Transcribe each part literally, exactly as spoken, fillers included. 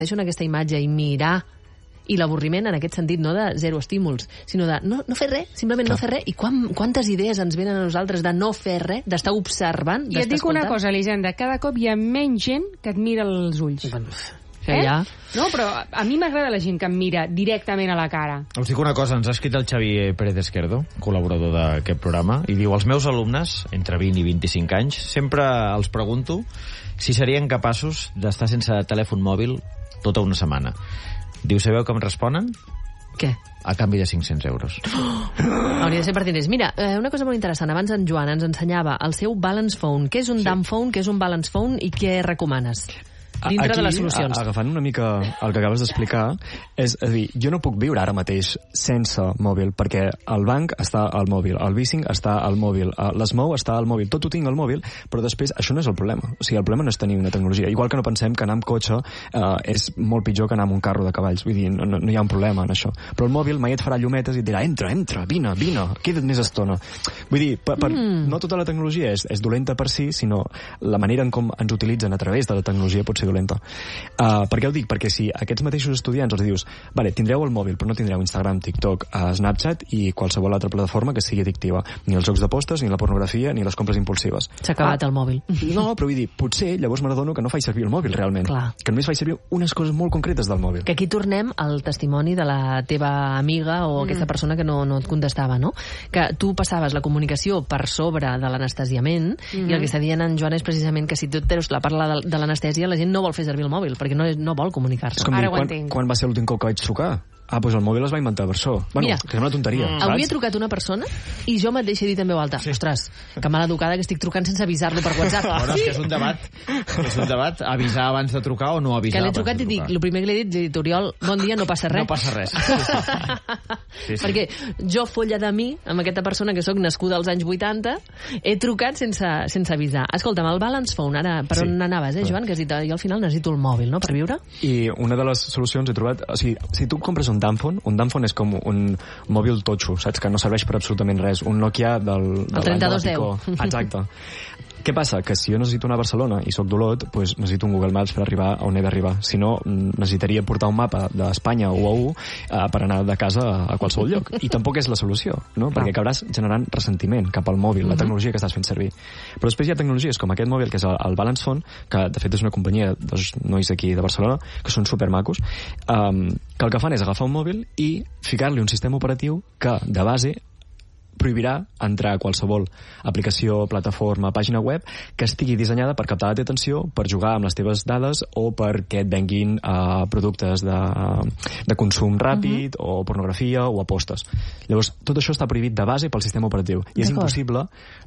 deixo en aquesta imatge i mirar, i l'avorriment en aquest sentit, no de zero estímuls, sinó de no, no fer res, simplement Clar. no fer res. I quan, quantes idees ens venen a nosaltres de no fer res, d'estar observant, d'estar I et dic escoltant? una cosa, Elisenda, cada cop hi ha menys gent que et mira els ulls. Bueno, que eh? ja... No, però a mi m'agrada la gent que em mira directament a la cara. Us dic una cosa, ens ha escrit el Xavi Pérez Esquerdo, col·laborador d'aquest programa, i diu, els meus alumnes, entre vint i vint-i-cinc anys, sempre els pregunto si serien capaços d'estar sense telèfon mòbil tota una setmana. Diu, sabeu com responen? Què? A canvi de cinc-cents euros. Oh! Hauria de ser per diners. Mira, eh, una cosa molt interessant. Abans en Joan ens ensenyava el seu balance phone. Què és un sí. dumb phone, què és un balance phone i què recomanes? Dintre Aquí, de les solucions. Agafant una mica el que acabes d'explicar, és a dir, jo no puc viure ara mateix sense mòbil, perquè el banc està al mòbil, el bicing està al mòbil, l'Smou està al mòbil, tot ho tinc al mòbil, però després això no és el problema. O sigui, el problema no és tenir una tecnologia. Igual que no pensem que anar amb cotxe eh, és molt pitjor que anar amb un carro de cavalls. Vull dir, no, no, no hi ha un problema en això. Però el mòbil mai et farà llumetes i et dirà, entra, entra, vine, vine, queda't més estona. Vull dir, per, per, mm. no tota la tecnologia és, és dolenta per si, sinó la manera en com ens utilitzen a través de la tecnologia pot ser dolenta. Uh, per què ho dic? Perquè si aquests mateixos estudiants els dius, vale, tindreu el mòbil, però no tindreu Instagram, TikTok, uh, Snapchat i qualsevol altra plataforma que sigui addictiva. Ni els jocs d'apostes, ni la pornografia, ni les compres impulsives. S'ha acabat ah, el mòbil. No, però vull dir, potser llavors m'adono que no faig servir el mòbil realment. Clar. Que només faig servir unes coses molt concretes del mòbil. Que aquí tornem al testimoni de la teva amiga o mm. aquesta persona que no, no et contestava, no? Que tu passaves la comunicació per sobre de l'anestesiament mm. i el que està dient en Joan és precisament que si tu treus la parla de, de l'anestèsia, la gent no vol fer servir el mòbil, perquè no, no vol comunicar-se. És com dir, quan, quan va ser l'últim cop que vaig trucar? Ah, doncs el mòbil es va inventar per això. Bueno, Mira, que sembla una tonteria. Mm. Avui he trucat una persona i jo mateix he dit en veu alta, sí. ostres, que mala educada que estic trucant sense avisar-lo per WhatsApp. Bueno, és que és un debat. És un debat, avisar abans de trucar o no avisar. Que l'he trucat i dic, el primer que l'he dit, he dit, Oriol, bon dia, no passa res. No passa res. Sí, sí. Sí, sí. Perquè jo, folla de mi, amb aquesta persona que sóc nascuda als anys vuitanta, he trucat sense, sense avisar. Escolta'm, el balance phone, ara, per sí. on anaves, eh, Joan? Que has dit, jo al final necessito el mòbil, no?, per viure. I una de les solucions he trobat, o sigui, si tu compres un dumb phone, un dumb phone és com un mòbil totxo, saps? Que no serveix per absolutament res. Un Nokia del... del el trenta-dos deu. Exacte. Què passa? Que si jo necessito anar a Barcelona i sóc d'Olot, doncs necessito un Google Maps per arribar on he d'arribar. Si no, necessitaria portar un mapa d'Espanya u a u eh, per anar de casa a qualsevol lloc. I tampoc és la solució, no? Perquè acabaràs generant ressentiment cap al mòbil, la tecnologia que estàs fent servir. Però després hi ha tecnologies com aquest mòbil, que és el, el Balance Phone, que de fet és una companyia dels nois aquí de Barcelona, que són supermacos, um, que el que fan és agafar un mòbil i ficar-li un sistema operatiu que, de base, prohibirà entrar a qualsevol aplicació, plataforma, pàgina web que estigui dissenyada per captar la teva atenció, per jugar amb les teves dades o perquè et venguin uh, productes de, de consum ràpid uh-huh. o pornografia o apostes. Llavors, tot això està prohibit de base pel sistema operatiu i és impossible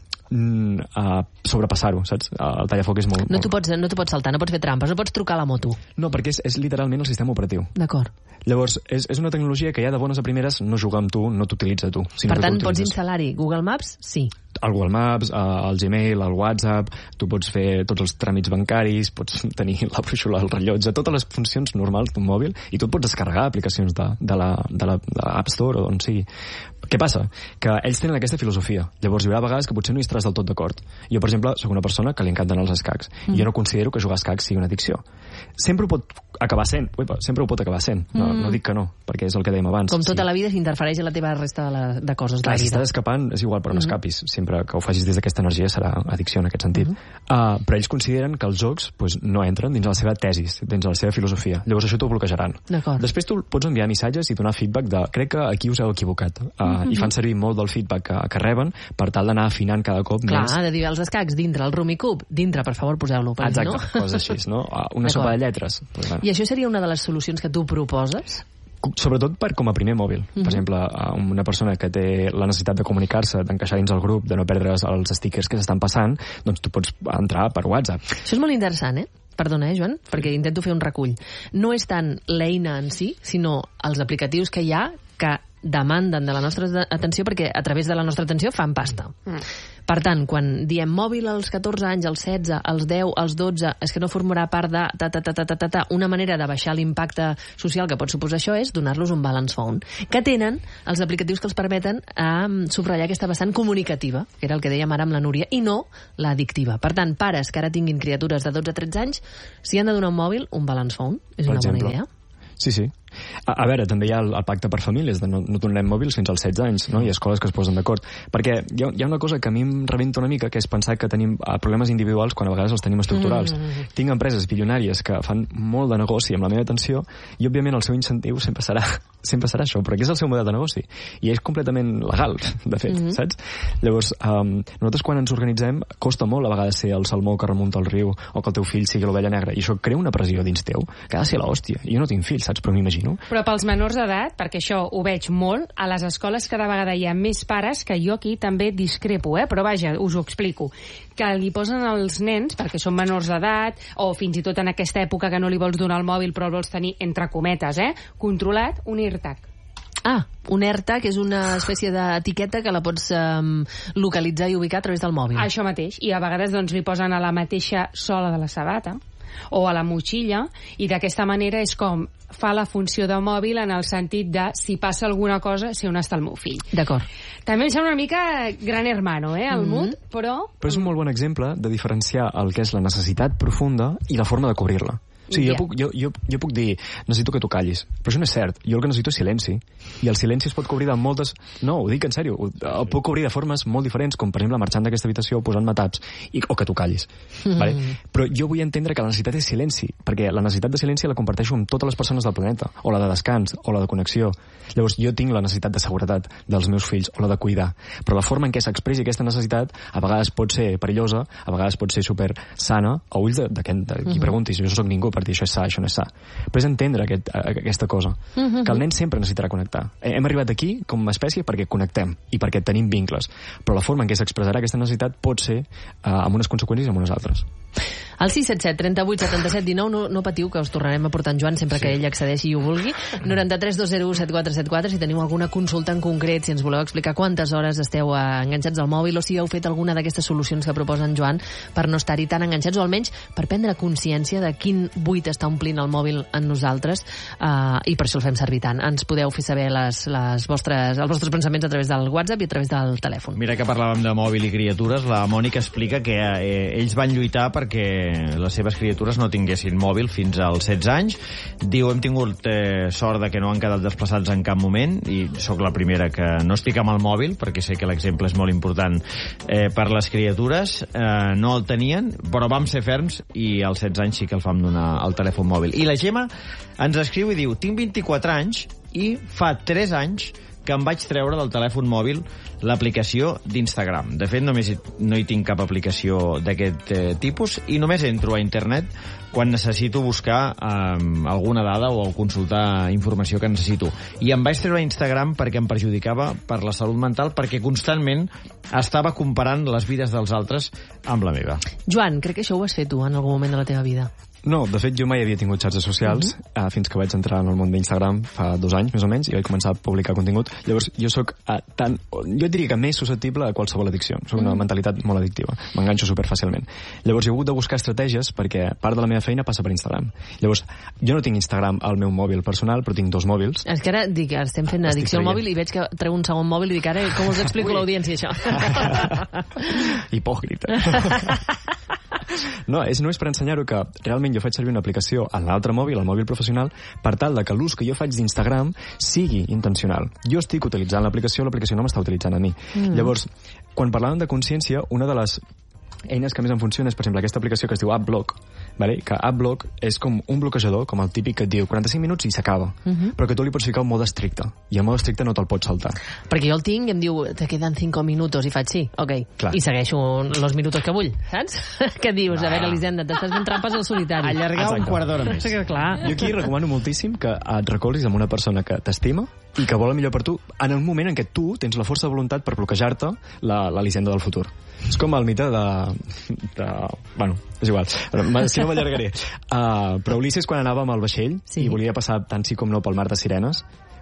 mm, uh, sobrepassar-ho, saps? El tallafoc és molt... No t'ho pots, no pots saltar, no pots fer trampes, no pots trucar a la moto. No, perquè és, és literalment el sistema operatiu. D'acord. Llavors, és, és una tecnologia que ja de bones a primeres no juga amb tu, no t'utilitza tu. Per tant, pots instal·lar-hi Google Maps? Sí. El Google Maps, el Gmail, el WhatsApp, tu pots fer tots els tràmits bancaris, pots tenir la brúixola, el rellotge, totes les funcions normals d'un mòbil, i tu et pots descarregar aplicacions de, de la de la, de l'App Store o d'on sigui. Què passa? Que ells tenen aquesta filosofia. Llavors hi haurà vegades que potser no hi estaràs del tot d'acord. Jo, per exemple, sóc una persona que li encanten els escacs, mm. i jo no considero que jugar a escacs sigui una addicció. Sempre ho pot acabar sent, uipa, sempre ho pot acabar sent, no, mm. no dic que no, perquè és el que dèiem abans. Com tota sí. la vida s'interfereix a la teva resta de, la, de coses de Clar, la vida. Si estàs escapant, és igual, però no escapis. Mm. Sempre que ho facis des d'aquesta energia serà addicció en aquest sentit. Mm. Uh, però ells consideren que els jocs pues, no entren dins la seva tesis, dins la seva filosofia. Llavors això t'ho bloquejaran. Després tu pots enviar missatges i donar feedback de crec que aquí us heu equivocat. Uh, mm-hmm. I fan servir molt del feedback que, que reben per tal d'anar afinant cada cop Clar, més. Clar, de dir els escacs dintre, el Rummikub, dintre, per favor, poseu-lo. Exacte, no? coses així, no? Una sopa de lletres. Pues, bueno. I això seria una de les solucions que tu proposes? Sobretot per com a primer mòbil. Uh-huh. Per exemple, una persona que té la necessitat de comunicar-se, d'encaixar dins el grup, de no perdre els stickers que s'estan passant, doncs tu pots entrar per WhatsApp. Això és molt interessant, eh? Perdona, eh, Joan, perquè intento fer un recull. No és tant l'eina en si, sinó els aplicatius que hi ha que demanden de la nostra atenció perquè a través de la nostra atenció fan pasta. Mm. Per tant, quan diem mòbil als catorze anys, als setze, als deu, als dotze, és que no formarà part de ta, ta, ta, ta, ta, ta, ta. Una manera de baixar l'impacte social que pot suposar això és donar-los un balance phone, que tenen els aplicatius que els permeten a subratllar aquesta vessant comunicativa, que era el que dèiem ara amb la Núria, i no l'addictiva. Per tant, pares que ara tinguin criatures de dotze a tretze anys, si han de donar un mòbil, un balance phone, és una bona idea. Sí, sí. A, a veure, també hi ha el, el pacte per famílies, de no, no donarem mòbils fins als setze anys, no? Hi ha escoles que es posen d'acord. Perquè hi ha, hi ha una cosa que a mi em rebenta una mica, que és pensar que tenim problemes individuals quan a vegades els tenim estructurals. Mm. Tinc empreses bilionàries que fan molt de negoci amb la meva atenció i, òbviament, el seu incentiu sempre serà, sempre serà això, però que és el seu model de negoci. I és completament legal, de fet, mm-hmm. saps? Llavors, um, nosaltres quan ens organitzem costa molt a vegades ser el salmó que remunta el riu o que el teu fill sigui l'ovella negra, i això crea una pressió dins teu que ha de ser l'hòstia. Jo no tinc fills, saps? Però m'imagino. Però pels menors d'edat, perquè això ho veig molt, a les escoles cada vegada hi ha més pares que jo aquí també discrepo, eh? Però vaja, us ho explico, que li posen als nens, perquè són menors d'edat, o fins i tot en aquesta època que no li vols donar el mòbil però el vols tenir, entre cometes, eh? controlat, un AirTag. Ah, un AirTag és una espècie d'etiqueta que la pots um, localitzar i ubicar a través del mòbil. Això mateix, i a vegades doncs, li posen a la mateixa sola de la sabata o a la motxilla, i d'aquesta manera és com fa la funció de mòbil en el sentit de si passa alguna cosa, sé on està el meu fill. D'acord. També em sembla una mica gran hermano, eh, el mm-hmm. mut, però... Però és un molt bon exemple de diferenciar el que és la necessitat profunda i la forma de cobrir-la. O sigui, jo puc, jo, jo, jo puc dir, necessito que tu callis, però això no és cert. Jo el que necessito és silenci. I el silenci es pot cobrir de moltes... No, ho dic en sèrio. El puc cobrir de formes molt diferents, com per exemple marxant d'aquesta habitació, posant-me taps, i, o que tu callis. Mm. Vale? Però jo vull entendre que la necessitat és silenci, perquè la necessitat de silenci la comparteixo amb totes les persones del planeta, o la de descans, o la de connexió. Llavors, jo tinc la necessitat de seguretat dels meus fills, o la de cuidar. Però la forma en què s'expressi aquesta necessitat a vegades pot ser perillosa, a vegades pot ser super sana, a ulls de, de, de, de qui preguntis, jo no soc ningú per dir això és sa, això no és sa. Però és entendre aquest, aquesta cosa, que el nen sempre necessitarà connectar. Hem arribat aquí com a espècie perquè connectem i perquè tenim vincles, però la forma en què s'expressarà aquesta necessitat pot ser uh, amb unes conseqüències i amb unes altres. Al sis set set, trenta-vuit, setanta-set, dinou, no, no patiu, que us tornarem a portar en Joan sempre sí. que ell accedeixi i ho vulgui. noranta-tres dos zero u set quatre set quatre, si teniu alguna consulta en concret, si ens voleu explicar quantes hores esteu enganxats al mòbil o si heu fet alguna d'aquestes solucions que proposa en Joan per no estar-hi tan enganxats, o almenys per prendre consciència de quin buit està omplint el mòbil en nosaltres, uh, i per això el fem servir tant. Ens podeu fer saber les, les vostres, els vostres pensaments a través del WhatsApp i a través del telèfon. Mira que parlàvem de mòbil i criatures, la Mònica explica que eh, ells van lluitar perquè les seves criatures no tinguessin mòbil fins als setze anys. Diu, hem tingut eh, sort de que no han quedat desplaçats en cap moment, i sóc la primera que no estic amb el mòbil, perquè sé que l'exemple és molt important eh, per les criatures. Eh, no el tenien, però vam ser ferms i als setze anys sí que els vam donar el telèfon mòbil. I la Gemma ens escriu i diu, tinc vint-i-quatre anys i fa tres anys que em vaig treure del telèfon mòbil l'aplicació d'Instagram. De fet, només hi, no hi tinc cap aplicació d'aquest eh, tipus i només entro a internet quan necessito buscar eh, alguna dada o consultar informació que necessito. I em vaig treure Instagram perquè em perjudicava per la salut mental, perquè constantment estava comparant les vides dels altres amb la meva. Joan, crec que això ho has fet tu en algun moment de la teva vida. No, de fet jo mai havia tingut xarxes socials, uh-huh. uh, fins que vaig entrar en el món d'Instagram fa dos anys, més o menys, i vaig començar a publicar contingut. Llavors jo sóc uh, tan... Jo diria que més susceptible a qualsevol addicció. Soc una uh-huh. mentalitat molt addictiva. M'enganxo superfàcilment. Llavors jo he hagut de buscar estratègies perquè part de la meva feina passa per Instagram. Llavors, jo no tinc Instagram al meu mòbil personal, però tinc dos mòbils. És que ara dic, estem fent addicció al mòbil i veig que treu un segon mòbil i dic, ara com us explico a l'audiència això? Hipòcrita. No, és només per ensenyar-ho que realment jo faig servir una aplicació en l'altre mòbil, el mòbil professional, per tal de que l'ús que jo faig d'Instagram sigui intencional. Jo estic utilitzant l'aplicació, l'aplicació no m'està utilitzant a mi. Mm. Llavors, quan parlàvem de consciència, una de les eines que més em funciona és, per exemple, aquesta aplicació que es diu AppBlock, vale? Que AppBlock és com un bloquejador, com el típic que et diu quaranta-cinc minuts i s'acaba, uh-huh. però que tu li pots ficar un mode estricte, i el mode estricte no te'l pots saltar. Perquè jo el tinc i em diu, te quedan cinco minutos, i faig sí, ok, clar. I segueixo los minutos que vull, saps? Què dius? Ah. A veure, Elisenda, t'estàs fent trampes al solitari. Allargar Exacte. un quart d'hora més. Clar. Jo aquí recomano moltíssim que et recolzis amb una persona que t'estima i que vol el millor per tu en el moment en què tu tens la força de voluntat per bloquejar-te l'Elisenda del futur. És com el mite de... de bueno, és igual. Si no m'allargaré. Uh, però Ulisses, quan anava amb el vaixell sí. i volia passar tant sí com no pel mar de Sirenes,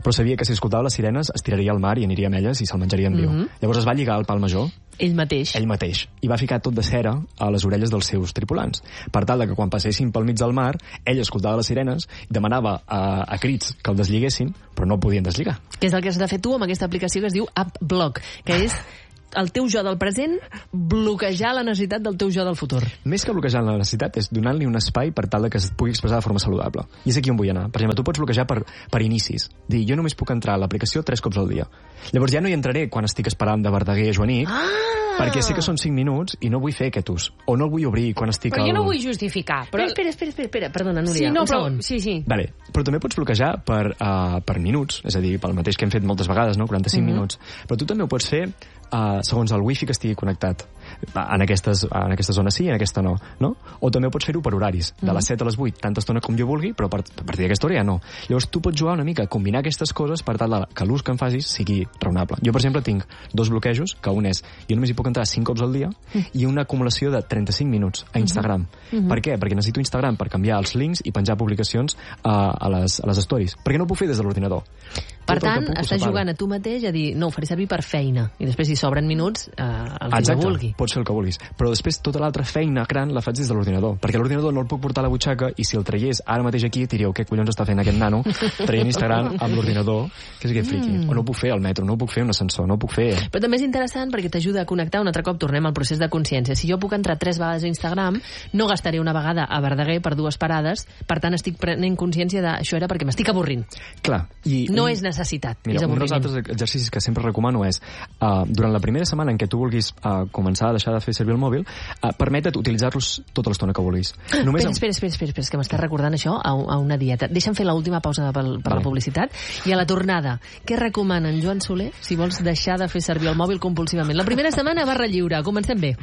però sabia que si escoltava les sirenes es tiraria al mar i aniria amb elles i se'l menjaria en viu. Mm -hmm. Llavors es va lligar al pal major. Ell mateix. Ell mateix. I va ficar tot de cera a les orelles dels seus tripulants. Per tal que quan passessin pel mig del mar, ell escoltava les sirenes i demanava a, a crits que el desliguessin, però no el podien deslligar. Que és el que has de fer tu amb aquesta aplicació que es diu AppBlock, que és el teu jo del present bloquejar la necessitat del teu jo del futur. Més que bloquejar la necessitat és donar-li un espai per tal que es pugui expressar de forma saludable. I és aquí on vull anar. Per exemple, tu pots bloquejar per, per inicis. Dir, jo només puc entrar a l'aplicació tres cops al dia. Llavors ja no hi entraré quan estic esperant de Verdaguer a Joanic, ah! perquè sé que són cinc minuts i no vull fer aquest ús. O no el vull obrir quan estic... Però al... jo no vull justificar. Però... Espera, espera, espera, espera. Perdona, Núria, sí, no, un però... segon. Sí, sí. Vale. Però també pots bloquejar per, uh, per minuts, és a dir, pel mateix que hem fet moltes vegades, no? quaranta-cinc mm-hmm. minuts. Però tu també ho pots fer Uh, segons el wifi que estigui connectat. En aquestes, en aquesta zona sí, en aquesta no, no? O també ho pots fer-ho per horaris, de les set a les vuit, tanta estona com jo vulgui, però per, a partir d'aquesta hora ja no. Llavors tu pots jugar una mica, combinar aquestes coses per tal que l'ús que em facis sigui raonable. Jo, per exemple, tinc dos bloquejos, que un és, jo només hi puc entrar cinc cops al dia, i una acumulació de trenta-cinc minuts a Instagram. Uh-huh. Per què? Perquè necessito Instagram per canviar els links i penjar publicacions uh, a, les, a les stories. Perquè no ho puc fer des de l'ordinador. Per Tot tant, estàs jugant a tu mateix a dir, no, ho faré servir per feina, i després si sobren minuts, eh, el que Exacte, jo vulgui. Pots fer el que vulguis. Però després tota l'altra feina gran la faig des de l'ordinador, perquè l'ordinador no el puc portar a la butxaca i si el traiés ara mateix aquí diríeu què collons està fent aquest nano traient Instagram amb l'ordinador, que és aquest friqui. Mm. O no ho puc fer al metro, no ho puc fer un ascensor, no ho puc fer... Però també és interessant perquè t'ajuda a connectar un altre cop, tornem al procés de consciència. Si jo puc entrar tres vegades a Instagram, no gastaré una vegada a Verdaguer per dues parades, per tant estic prenent consciència de això era perquè m'estic avorrint. Clar. I no un... és necessitat, Mira, és un dels altres exercicis que sempre recomano és, uh, durant la primera setmana en què tu vulguis uh, començar a deixar de fer servir el mòbil, uh, permete't utilitzar-los tota l'estona que vulguis. Només espera, espera, espera, espera, espera, que m'estàs recordant això a, a una dieta. Deixa'm fer l'última pausa per, per vale. la publicitat i a la tornada, què recomana en Joan Soler si vols deixar de fer servir el mòbil compulsivament? La primera setmana, barra lliure. Comencem bé.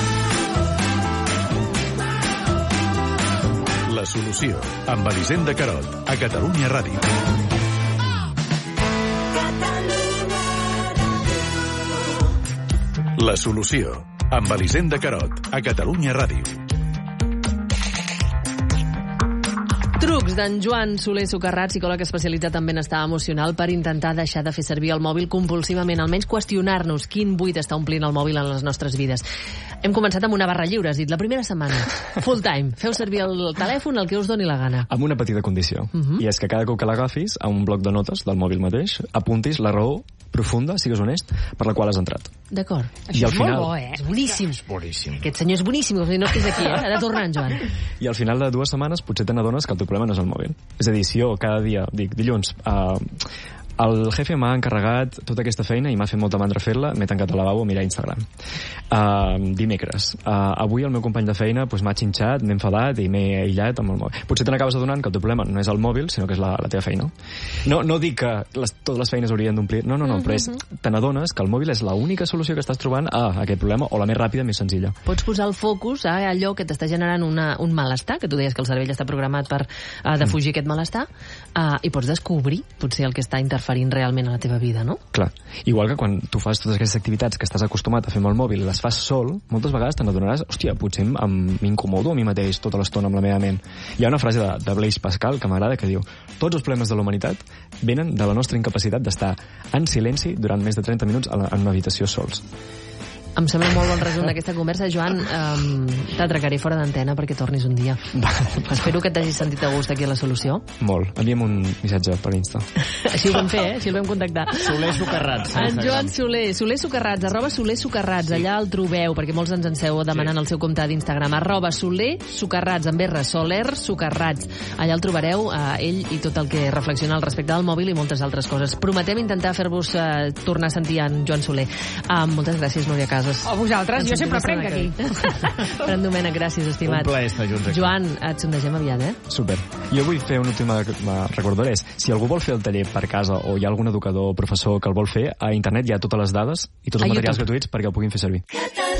La solució, amb Elisenda Carot, a Catalunya Ràdio. La solució, amb Elisenda Carot, a Catalunya Ràdio. Trucs d'en Joan Soler Socarrat, psicòleg especialitzat en benestar emocional, per intentar deixar de fer servir el mòbil compulsivament, almenys qüestionar-nos quin buit està omplint el mòbil en les nostres vides. Hem començat amb una barra lliure, has dit, la primera setmana. Full time. Feu servir el telèfon el que us doni la gana. Amb una petita condició. Uh-huh. I és que cada cop que l'agafis, a un bloc de notes del mòbil mateix, apuntis la raó profunda, sigues honest, per la qual has entrat. D'acord. Això és final... molt bo, eh? És boníssim. És boníssim. Aquest senyor és boníssim, no estiguis aquí, eh? Ha de tornar, en Joan. I al final de dues setmanes potser te n'adones que el teu problema no és el mòbil. És a dir, si jo cada dia dic, dilluns, uh, el jefe m'ha encarregat tota aquesta feina i m'ha fet molta mandra fer-la, m'he tancat al lavabo a mirar Instagram. Uh, dimecres. Uh, avui el meu company de feina pues, m'ha xinxat, m'he enfadat i m'he aïllat amb el mòbil. Potser te n'acabes adonant que el teu problema no és el mòbil, sinó que és la, la teva feina. No, no dic que les, totes les feines haurien d'omplir, no, no, no, uh-huh. però és, te n'adones que el mòbil és l'única solució que estàs trobant a aquest problema, o la més ràpida, més senzilla. Pots posar el focus a allò que t'està generant una, un malestar, que tu deies que el cervell està programat per uh, defugir mm. aquest malestar, uh, i pots descobrir potser el que està interferint realment a la teva vida, no? Clar. Igual que quan tu fas totes aquestes activitats que estàs acostumat a fer amb el mòbil i les fas sol, moltes vegades te n'adonaràs, hòstia, potser m'incomodo a mi mateix tota l'estona amb la meva ment. Hi ha una frase de, de Blaise Pascal que m'agrada que diu: tots els problemes de la humanitat venen de la nostra incapacitat d'estar en silenci durant més de trenta minuts en una habitació sols. Em sembla molt bon resum d'aquesta conversa. Joan, um, t'atracaré fora d'antena perquè tornis un dia. Espero que t'hagis sentit a gust aquí a La Solució. Molt. Enviem un missatge per Insta. Així ho vam fer, eh? Així el vam contactar. Soler Socarrats. En Joan Soler, Soler Socarrats, arroba Soler Socarrats, allà el trobeu, perquè molts ens en seu demanant sí. el seu compte d'Instagram, arroba Soler Socarrats, amb R, Soler Socarrats. Allà el trobareu, eh, ell i tot el que reflexiona al respecte del mòbil i moltes altres coses. Prometem intentar fer-vos eh, tornar a sentir en Joan Soler. Uh, moltes gràcies, Núria Casas. O vosaltres, jo sempre aprenc aquí. Fran Domènech, gràcies, estimat. Un plaer estar junts aquí. Joan, et sondegem aviat, eh? Super. Jo vull fer una última recordadora. Si algú vol fer el taller per casa o hi ha algun educador o professor que el vol fer, a internet hi ha totes les dades i tots els a materials YouTube. gratuïts perquè el puguin fer servir.